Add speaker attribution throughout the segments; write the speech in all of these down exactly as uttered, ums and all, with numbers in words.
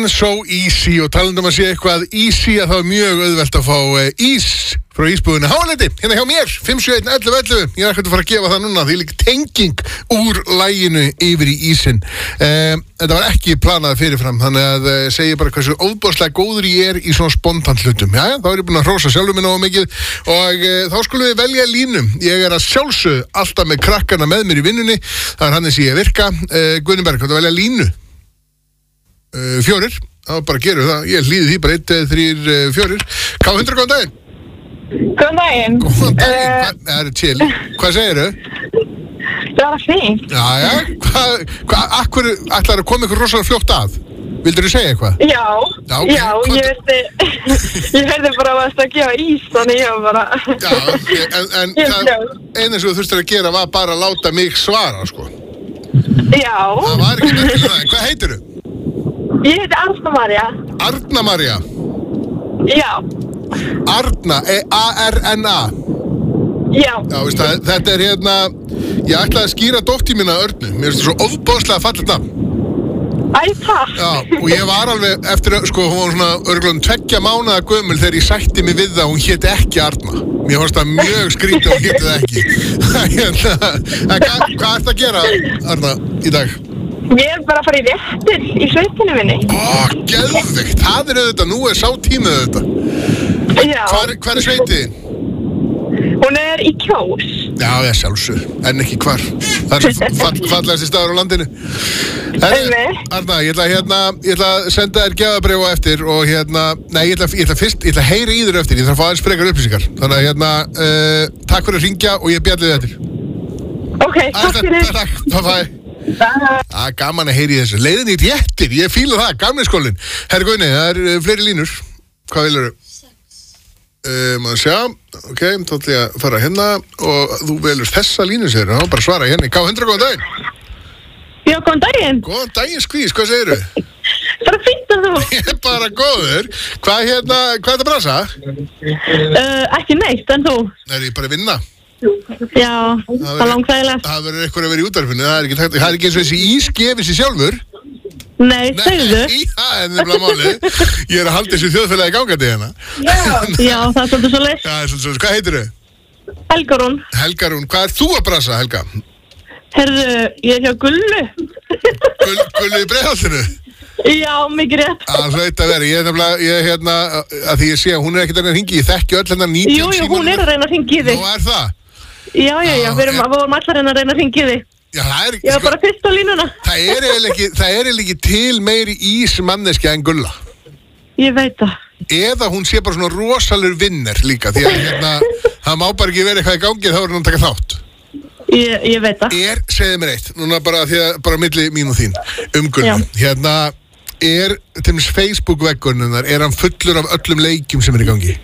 Speaker 1: so easy og talandi um að sé eitthvað easy að það er mjög auðvelt að fá uh, ís frá ísbúðinu Háleiti, hérna hjá mér, fimm sjö einn ellefu ellefu, ég er ekkert að fara að gefa það núna, því líka tenging úr læginu yfir í ísinn. Um, þetta var ekki planað fyrirfram, þannig að uh, segi bara hversu óbúðslega góður ég er í svona spontant hlutum. Jæja, þá er ég búin að hrósa sjálfur minna á mikið og uh, þá skulum við velja línu. Ég er að sjálfsögðu alltaf með krakkana með mér í vinnunni, það er hann sem ég virka. Uh, Guðnberg, hvað velja línu? Uh, fjórir, þá bara gerum það, ég hlýði því bara einn, þrír, fjórir. Ká hundra, góðan daginn.
Speaker 2: Góðan daginn.
Speaker 1: Góðan daginn, uh, hvað er chill? Hvað segirðu?
Speaker 2: Það var fínt.
Speaker 1: Jæja, hvað, hvað, akkur ætlar að koma ykkur rosalega fljótt að? Vildur þú segja eitthvað?
Speaker 2: Já, já, okay. já ég veisti, ég verði bara að það að gefa ís, þannig ég var bara...
Speaker 1: Já, en, en það eina sem þú þurftir að gera var bara að láta mig svara, sko.
Speaker 2: Já.
Speaker 1: Það var ekki merkilega það, hvað heitirðu?
Speaker 2: Ég heiti Arna María.
Speaker 1: Arna María?
Speaker 2: Já.
Speaker 1: Arna, A R N A
Speaker 2: Já.
Speaker 1: Já, veist það, þetta er hérna, ég ætlaði að skýra dóttir mína Örnu, mér finnst það svo ofboðslega fallegt nafn.
Speaker 2: Æ, takk.
Speaker 1: Já, og ég var alveg, eftir að, sko, hún var svona örgulega tveggja mánaða gömul þegar ég sætti mig við það, hún héti ekki Arna. Mér fannst það mjög skrítið og hún héti það ekki. En hvað, hvað ert að gera, Arna, í dag?
Speaker 2: Ég er bara að fara í réttir í sveitinu minni.
Speaker 1: Ó, geðveikt, það er auðvitað, nú er sá tímið auðvitað.
Speaker 2: Já.
Speaker 1: Hvar, hvar er sveitiðin?
Speaker 2: Hún er í Kjós.
Speaker 1: Já, ég sjálfsög, en ekki hvar. Það er svo fall, fallegasti staður á landinu. Herri, Arna, ég ætla, hérna, ég ætla að senda þér gjafabréf á eftir og hérna, nei, ég ætla, ég ætla fyrst, ég ætla að heyra í þér eftir, ég ætla að fá aðeins frekar upplýsingar. Þannig að hérna, uh, takk fyrir að hringja og ég bjalli þig eftir.
Speaker 2: Ok, takk fyrir.
Speaker 1: Takk, bye-bye. Það er gaman að heyri þessu. Leiðin í réttir, ég fíla það, gamli skólinn. Herri Guðni, það er fleiri línur. Hvað vilur þú? Uh, maður sjá, ok, þá ætla ég að fara hérna og þú velur þessa línu, segir þú, bara svara hérna. Ká hundra, góðan daginn.
Speaker 2: Já, góðan daginn.
Speaker 1: Góðan daginn, skvís, hvað segir þú?
Speaker 2: Bara fínt að þú.
Speaker 1: Ég er bara góður. Hvað hérna, hvað er það brasa?
Speaker 2: Uh, ekki neitt, en þú?
Speaker 1: Er ég bara að vinna?
Speaker 2: Já, það er langþægilegt.
Speaker 1: Það verður eitthvað að vera í útvarpinu, það er ekki, það er ekki eins og þessi ís gefið sér sjálfur.
Speaker 2: Nei, segðu.
Speaker 1: Nei, það er nefnilega málið. Ég er að halda þessu þjóðfélagi gangandi hérna.
Speaker 2: Já, já, það er svolítið svo leist.
Speaker 1: Já, það er svolítið svo leist. Hvað heitir þau?
Speaker 2: Helgarún.
Speaker 1: Helgarún, hvað er þú að brasa, Helga?
Speaker 2: Herðu, ég er hjá Gullu.
Speaker 1: Gull, Gullu í Breiðholtinu?
Speaker 2: Já, mikið rétt.
Speaker 1: Það hlaut að vera, ég er nefnilega, ég er hérna, að því ég sé að hún er ekkert að reyna að hringi, ég þekki öll hennar nítján
Speaker 2: símanúmer. Jú, jú, hún er að reyna að hringi þig.
Speaker 1: Nú er það?
Speaker 2: Já, já, já, við erum, vorum allar að reyna að hringi þig.
Speaker 1: Já, það er
Speaker 2: ekki... Ég var bara fyrst á línuna.
Speaker 1: Það er eiginlega ekki, það er eiginlega ekki til meiri ís manneskja en Gulla.
Speaker 2: Ég veit það.
Speaker 1: Eða hún sé bara svona rosalur vinner líka, því að hérna, það má bara ekki vera eitthvað í gangi, þá er hún að taka þátt.
Speaker 2: Ég, ég veit það.
Speaker 1: Er, segðu mér eitt, núna bara því að, bara milli mín og þín, um Gullu. Hérna, er, til dæmis Facebook-veggurinnar, er hann fullur af öllum leikjum sem er í gangi?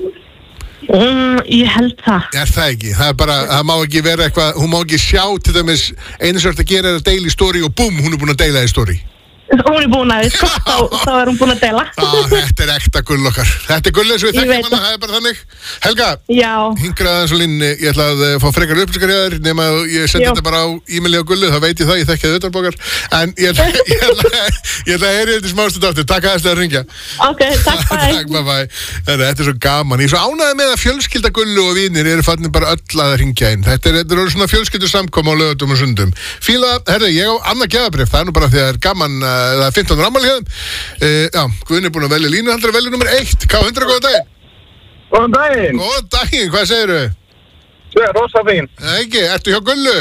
Speaker 2: Mm, ég held það.
Speaker 1: Er það ekki? Það er bara, það má ekki vera eitthvað, hún má ekki sjá til dæmis, einu sort að gera er að deila í story og búm, hún er búin að deila í story.
Speaker 2: Hún er búin að, sko, þá, þá er hún búin að deila.
Speaker 1: Á, þetta er ekta Gull okkar. Þetta er Gull eins og við þekkjum hana, það er bara þannig. Helga, hingraði aðeins á línni, ég ætla að fá frekar upplýsingar hjá þér, nema að ég sendi þetta bara á e-maili á Gullu, þá veit ég það, ég þekki það utanbókar. En ég ætla, ég ætla, ég ætla að heyri þetta smástund aftur, takk aðeins að ringja.
Speaker 2: Ok, takk, bye.
Speaker 1: Takk, bye, bye. Þetta er svo gaman. Ég er svo ánægður með að fjölskylda Gullu og vinir eru fannir bara öll að ringja inn. Þetta er, þetta er svona fjölskyldu samkoma á laugardögum og sundum. Fíla, herri, ég á annað gjafabréf, það er nú bara því að það er gaman, uh, það er fimmtán ára afmæli hjá þeim. Uh, já, Guðni er búinn að velja línu, hann er að velja nummer eitt. Ká hundra, góðan daginn.
Speaker 3: Góðan daginn.
Speaker 1: Góðan daginn, hvað segirðu?
Speaker 3: Svo er rosa fín.
Speaker 1: Ekki, ertu hjá Gullu?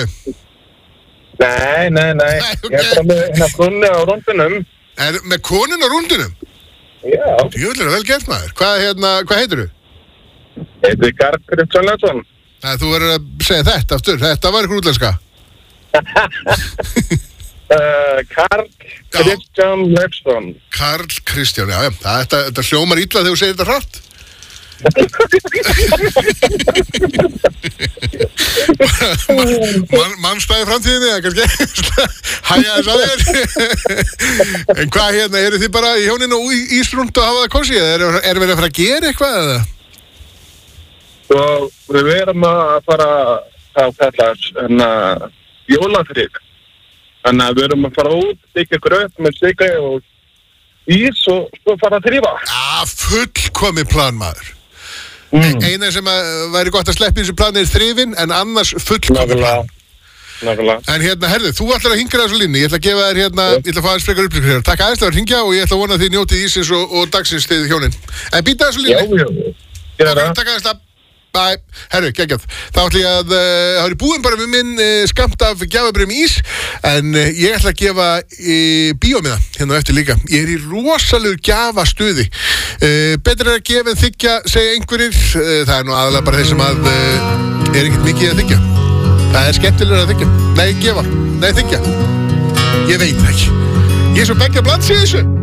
Speaker 3: Nei, nei, nei.
Speaker 1: Nei, okay.
Speaker 3: Ég er bara með hérna konu á rúndunum.
Speaker 1: Er með konun á rúndunum?
Speaker 3: Já.
Speaker 1: Jú, það er vel gert maður. Hvað, hérna, hvað heitir þú?
Speaker 3: Heitir Karl Kristján Leifsson.
Speaker 1: Þú verður að segja þetta aftur, þetta var ykkur útlenska.
Speaker 3: uh, Karl Kristján Leifsson.
Speaker 1: Karl Kristján, já, já. Þetta, þetta hljómar illa þegar þú segir þetta hratt. Man, mannstæði framtíðinni, eða kannski hæja þess að þér. En hvað hérna, eru þið bara í hjóninu og í Ísrund og hafa það kosið, eða er, er verið að fara að gera eitthvað eða?
Speaker 3: Svo við erum að fara að kallast en að jólafrið. Þannig að við erum að fara út, byggja gröð með sigga og ís og svo fara að þrýfa.
Speaker 1: Já, fullkomið plan, maður.
Speaker 3: Mm.
Speaker 1: Eina sem að væri gott að sleppa í þessu plani er þrifin, en annars fullkomið plan.
Speaker 3: Nákvæmlega.
Speaker 1: En hérna, herðu, þú ætlar að hingja þessu línni. Ég ætla að gefa þér hérna, ég ætla að fá aðeins frekar upplýsingar hér. Takk aðeins að hringja og ég ætla að vona að þið njótið ísins og, og dagsins þið hjónin. En býta þessu
Speaker 3: Já,
Speaker 1: línni.
Speaker 3: já, já.
Speaker 1: Ok, takk aðeins að. Bæ, herru, geggjað. Þá ætla ég að, uh, það er búin bara með minn uh, skamt af gjafabrifum ís, en uh, ég ætla að gefa uh, bíómiða hérna á eftir líka. Ég er í rosalegu gjafastuði. Uh, betur er að gefa en þiggja, segja einhverjir. Uh, það er nú aðalega bara þeir sem að uh, er ekkert mikið að þiggja. Það er skemmtilega að þiggja. Nei, gefa. Nei, þiggja. Ég veit ekki. Ég er svo begja blands í þessu.